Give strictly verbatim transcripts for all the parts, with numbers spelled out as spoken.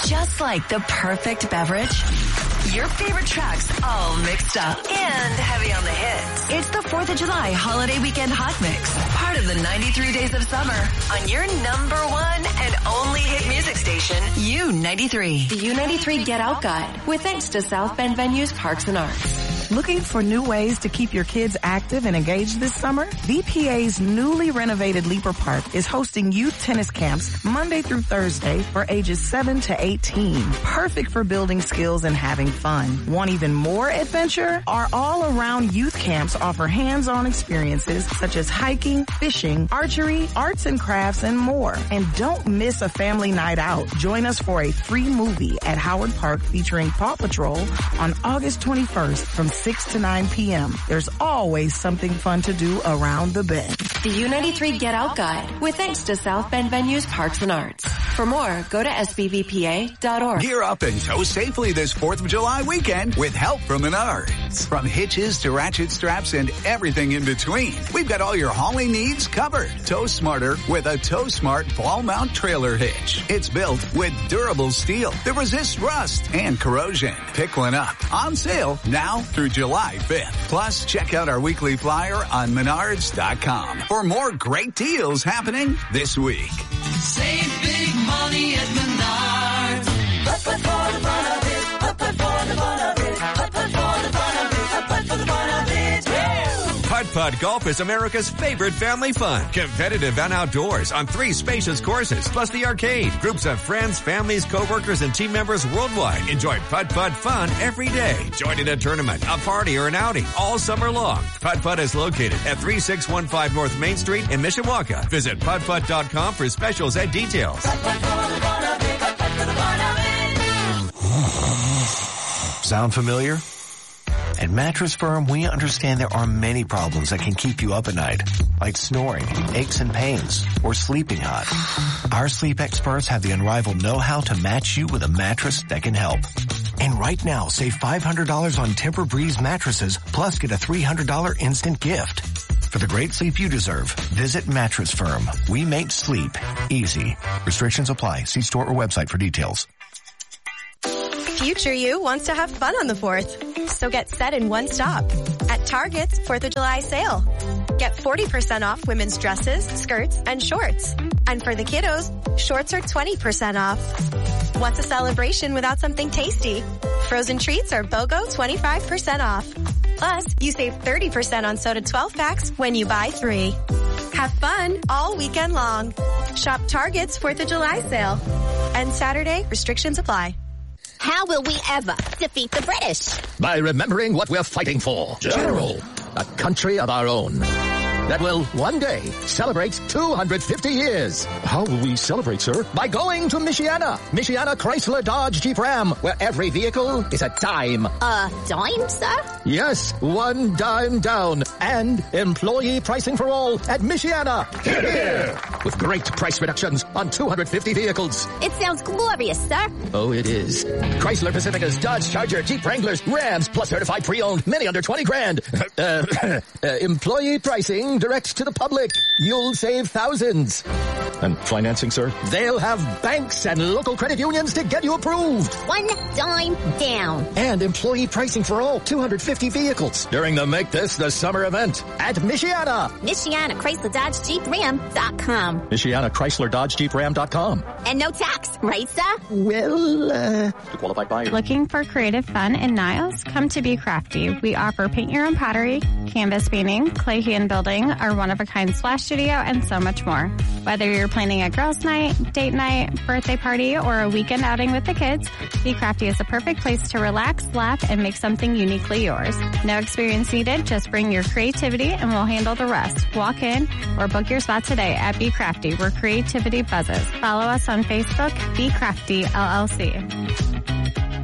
Just like the perfect beverage, your favorite tracks all mixed up and heavy on the hits. It's the fourth of July holiday weekend hot mix, part of the ninety-three days of summer on your number one and only hit music station, U ninety-three. The U ninety-three Get Out Guide, with thanks to South Bend Venues Parks and Arts. Looking for new ways to keep your kids active and engaged this summer? V P A's newly renovated Leaper Park is hosting youth tennis camps Monday through Thursday for ages seven to eighteen. Perfect for building skills and having fun. Want even more adventure? Our all-around youth camps offer hands-on experiences such as hiking, fishing, archery, arts and crafts, and more. And don't miss a family night out. Join us for a free movie at Howard Park featuring Paw Patrol on August twenty-first from six to nine p.m. There's always something fun to do around the bend. The U ninety-three Get Out Guide, with thanks to South Bend Venues Parks and Arts. For more, go to S B V P A dot org. Gear up and tow safely this fourth of July weekend with help from Menards. From hitches to ratchet straps and everything in between, we've got all your hauling needs covered. Tow smarter with a Tow Smart ball mount trailer hitch. It's built with durable steel that resists rust and corrosion. Pick one up. On sale now through July fifth. Plus, check out our weekly flyer on menards dot com for more great deals happening this week. Save big money at Menards. Put, put for the fun of it. Put, put for the fun of it. Put, put for the fun of it. Put, put for the fun of it. Yeah. Putt Putt Golf is America's favorite family fun. Competitive and outdoors on three spacious courses, plus the arcade. Groups of friends, families, coworkers, and team members worldwide enjoy Putt Putt fun every day. Join in a tournament, a party, or an outing all summer long. Putt Putt is located at three six one five North Main Street in Mishawaka. Visit putt putt dot com for specials and details. Putt, putt for the fun of it. Putt, putt for the fun of it. Sound familiar? At Mattress Firm, we understand there are many problems that can keep you up at night, like snoring, aches and pains, or sleeping hot. Our sleep experts have the unrivaled know-how to match you with a mattress that can help. And right now, save five hundred dollars on Tempur-Breeze mattresses, plus get a three hundred dollars instant gift. For the great sleep you deserve, visit Mattress Firm. We make sleep easy. Restrictions apply. See store or website for details. Future you wants to have fun on the fourth, so get set in one stop at Target's fourth of July sale. Get forty percent off women's dresses, skirts, and shorts. And for the kiddos, shorts are twenty percent off. What's a celebration without something tasty? Frozen treats are BOGO twenty-five percent off. Plus, you save thirty percent on soda twelve packs when you buy three. Have fun all weekend long. Shop Target's fourth of July sale. And Saturday, restrictions apply. How will we ever defeat the British? By remembering what we're fighting for. General. A country of our own. That will one day celebrate two hundred fifty years. How will we celebrate, sir? By going to Michiana. Michiana Chrysler Dodge Jeep Ram, where every vehicle is a dime. A dime, sir? Yes, one dime down. And employee pricing for all at Michiana. Hear, hear. With great price reductions on two hundred fifty vehicles. It sounds glorious, sir. Oh, it is. Chrysler Pacificas, Dodge Charger, Jeep Wranglers, Rams, plus certified pre-owned, many under twenty grand. uh, uh, employee pricing direct to the public. You'll save thousands. And financing, sir? They'll have banks and local credit unions to get you approved. One dime down. And employee pricing for all two hundred fifty vehicles during the Make This the Summer event at Michiana. Michiana Chrysler Dodge Jeep Ram dot com. Michiana Chrysler Dodge Jeep Ram dot com. And no tax, right, sir? Well, uh, to qualified buyer. Looking for creative fun in Niles? Come to Be Crafty. We offer paint your own pottery, canvas painting, clay hand building, our one-of-a-kind splash studio, and so much more. Whether you're planning a girls' night, date night, birthday party, or a weekend outing with the kids, Be Crafty is the perfect place to relax, laugh, and make something uniquely yours. No experience needed, just bring your creativity and we'll handle the rest. Walk in or book your spot today at Be Crafty, where creativity buzzes. Follow us on Facebook, Be Crafty L L C.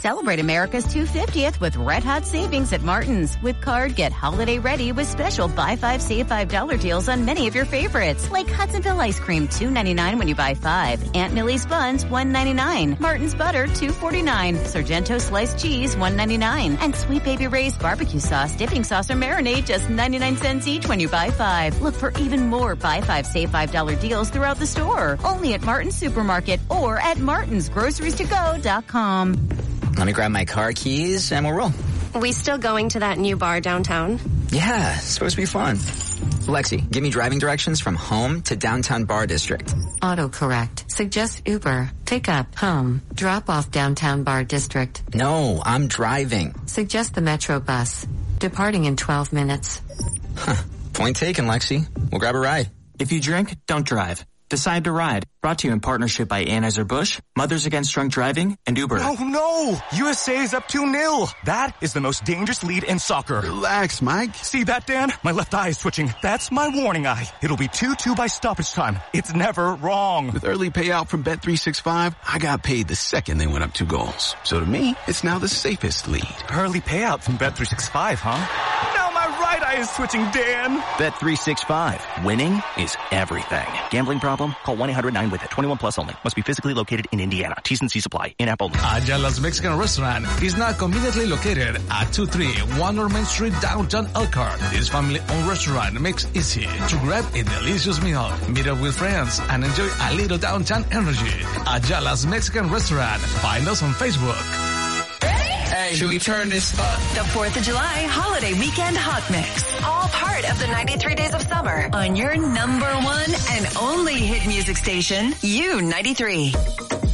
Celebrate America's two hundred fiftieth with red hot savings at Martin's. With card, get holiday ready with special buy five, save five dollar deals on many of your favorites. Like Hudsonville ice cream, two ninety-nine when you buy five. Aunt Millie's buns, one ninety-nine. Martin's butter, two forty-nine. Sargento sliced cheese, one ninety-nine. And Sweet Baby Ray's barbecue sauce, dipping sauce, or marinade, just ninety-nine cents each when you buy five. Look for even more buy five, save five dollar deals throughout the store. Only at Martin's Supermarket or at martins groceries to go dot com. Let me grab my car keys and we'll roll. We still going to that new bar downtown? Yeah, it's supposed to be fun. Lexi, give me driving directions from home to downtown Bar District. Autocorrect. Suggest Uber. Pick up. Home. Drop off downtown Bar District. No, I'm driving. Suggest the Metro bus. Departing in twelve minutes. Huh. Point taken, Lexi. We'll grab a ride. If you drink, don't drive. Decide to ride. Brought to you in partnership by Anheuser-Busch, Mothers Against Drunk Driving, and Uber. Oh no! U S A is up two nil. That is the most dangerous lead in soccer. Relax, Mike. See that, Dan? My left eye is twitching. That's my warning eye. It'll be two two by stoppage time. It's never wrong. With early payout from Bet three sixty-five, I got paid the second they went up two goals. So to me, it's now the safest lead. Early payout from Bet three sixty-five, huh? Now my right eye is twitching, Dan. Bet three sixty-five. Winning is everything. Gambling problem? Call one eight hundred nine with it. twenty-one plus only. Must be physically located in Indiana. T's and C's apply. In-app only. Ayala's Mexican Restaurant is now conveniently located at two three one North Main Street, downtown Elkhart. This family-owned restaurant makes easy to grab a delicious meal, meet up with friends, and enjoy a little downtown energy. Ayala's Mexican Restaurant. Find us on Facebook. Hey, should we turn this up? The fourth of July Holiday Weekend Hot Mix. All part of the ninety-three Days of Summer on your number one and only hit music station, U ninety-three.